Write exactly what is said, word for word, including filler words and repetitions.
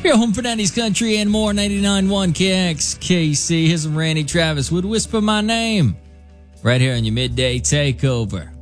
Your home for nineties country and more, ninety-nine point one K X K C. Here's some Randy Travis would whisper my name right here on your midday takeover.